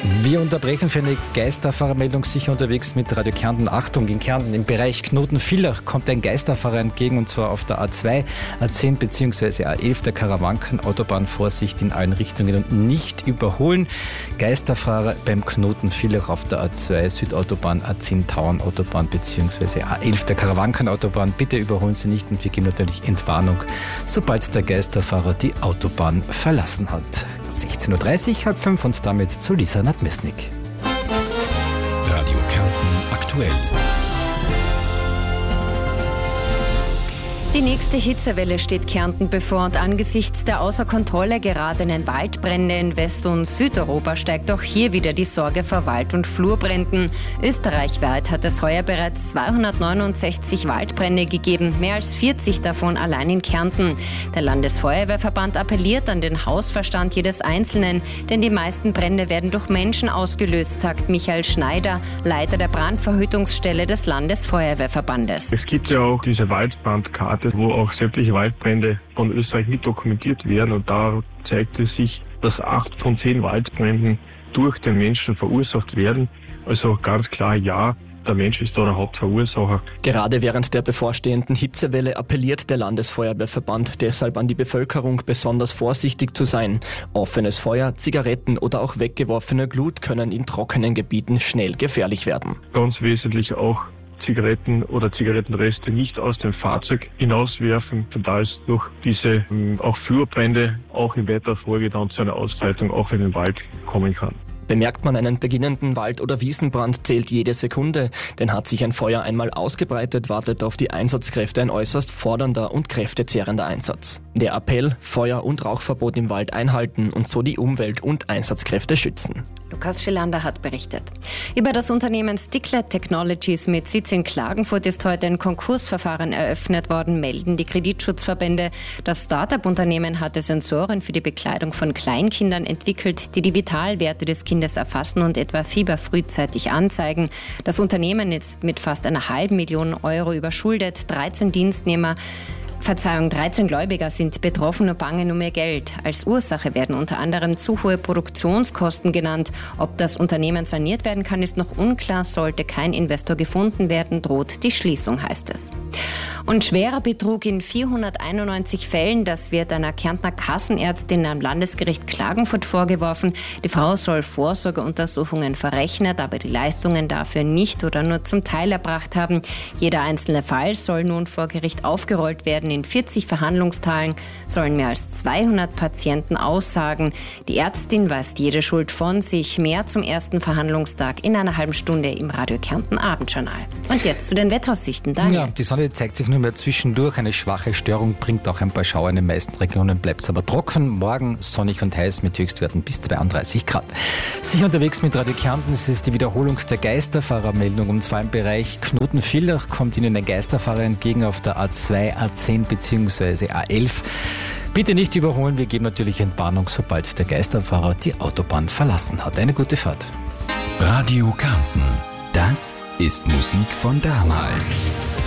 Wir unterbrechen für eine Geisterfahrermeldung, sicher unterwegs mit Radio Kärnten. Achtung, in Kärnten im Bereich Knoten-Villach kommt ein Geisterfahrer entgegen, und zwar auf der A2, A10 bzw. A11 der Karawanken-Autobahn. Vorsicht in allen Richtungen und nicht überholen. Geisterfahrer beim Knoten-Villach auf der A2 Südautobahn, A10 Tauernautobahn bzw. A11 der Karawanken-Autobahn. Bitte überholen Sie nicht, und wir geben natürlich Entwarnung, sobald der Geisterfahrer die Autobahn verlassen hat. 16.30 Uhr, 4:30 und damit zu Lisa Nadmesnik. Radio Kärnten aktuell. Die nächste Hitzewelle steht Kärnten bevor, und angesichts der außer Kontrolle geratenen Waldbrände in West- und Südeuropa steigt auch hier wieder die Sorge vor Wald- und Flurbränden. Österreichweit hat es heuer bereits 269 Waldbrände gegeben, mehr als 40 davon allein in Kärnten. Der Landesfeuerwehrverband appelliert an den Hausverstand jedes Einzelnen, denn die meisten Brände werden durch Menschen ausgelöst, sagt Michael Schneider, Leiter der Brandverhütungsstelle des Landesfeuerwehrverbandes. Es gibt ja auch diese Waldbrandkarte, wo auch sämtliche Waldbrände von Österreich mit dokumentiert werden, und da zeigt es sich, dass 8 von 10 Waldbränden durch den Menschen verursacht werden. Also ganz klar, ja, der Mensch ist da der Hauptverursacher. Gerade während der bevorstehenden Hitzewelle appelliert der Landesfeuerwehrverband deshalb an die Bevölkerung, besonders vorsichtig zu sein. Offenes Feuer, Zigaretten oder auch weggeworfene Glut können in trockenen Gebieten schnell gefährlich werden. Ganz wesentlich auch Zigaretten oder Zigarettenreste nicht aus dem Fahrzeug hinauswerfen. Von da ist durch diese auch Flurbrände auch im Wetter Folge dann zu einer Ausbreitung auch in den Wald kommen kann. Bemerkt man einen beginnenden Wald- oder Wiesenbrand, zählt jede Sekunde. Denn hat sich ein Feuer einmal ausgebreitet, wartet auf die Einsatzkräfte ein äußerst fordernder und kräftezehrender Einsatz. Der Appell: Feuer- und Rauchverbot im Wald einhalten und so die Umwelt und Einsatzkräfte schützen. Lukas Schillander hat berichtet. Über das Unternehmen Stickler Technologies mit Sitz in Klagenfurt ist heute ein Konkursverfahren eröffnet worden, melden die Kreditschutzverbände. Das Start-up-Unternehmen hatte Sensoren für die Bekleidung von Kleinkindern entwickelt, die die Vitalwerte des Kindes erfassen und etwa Fieber frühzeitig anzeigen. Das Unternehmen ist mit fast 1,5 Millionen Euro überschuldet. 13 Gläubiger sind betroffen und bangen um ihr Geld. Als Ursache werden unter anderem zu hohe Produktionskosten genannt. Ob das Unternehmen saniert werden kann, ist noch unklar. Sollte kein Investor gefunden werden, droht die Schließung, heißt es. Und schwerer Betrug in 491 Fällen, das wird einer Kärntner Kassenärztin am Landesgericht Klagenfurt vorgeworfen. Die Frau soll Vorsorgeuntersuchungen verrechnet, aber die Leistungen dafür nicht oder nur zum Teil erbracht haben. Jeder einzelne Fall soll nun vor Gericht aufgerollt werden. In 40 Verhandlungstagen sollen mehr als 200 Patienten aussagen. Die Ärztin weist jede Schuld von sich. Mehr zum ersten Verhandlungstag in einer halben Stunde im Radio Kärnten Abendjournal. Und jetzt zu den Wetteraussichten. Daniel. Ja, die Sonne zeigt sich nur mehr zwischendurch. Eine schwache Störung bringt auch ein paar Schauer in den meisten Regionen, bleibt es aber trocken. Morgen sonnig und heiß mit Höchstwerten bis 32 Grad. Sicher unterwegs mit Radio Kärnten, es ist die Wiederholung der Geisterfahrermeldung. Und zwar im Bereich Knoten-Villach kommt Ihnen ein Geisterfahrer entgegen auf der A2, A10 bzw. A11. Bitte nicht überholen, wir geben natürlich Entwarnung, sobald der Geisterfahrer die Autobahn verlassen hat. Eine gute Fahrt. Radio Kärnten. Das ist Musik von damals.